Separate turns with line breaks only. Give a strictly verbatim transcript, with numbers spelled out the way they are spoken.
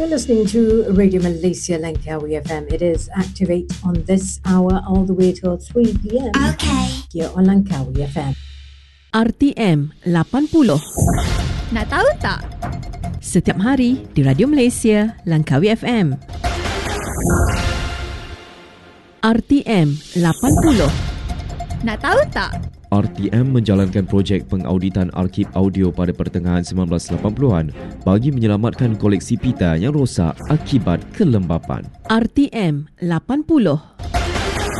You're listening to Radio Malaysia Langkawi F M. It is Activate on this hour all the way till three p.m.
Okay.
Here on Langkawi F M.
R T M lapan puluh.
Nak tahu tak?
Setiap hari di Radio Malaysia Langkawi F M. R T M lapan puluh.
Nak tahu tak?
R T M menjalankan projek pengauditan arsip audio pada pertengahan sembilan belas lapan puluhan bagi menyelamatkan koleksi pita yang rosak akibat kelembapan.
R T M lapan puluh.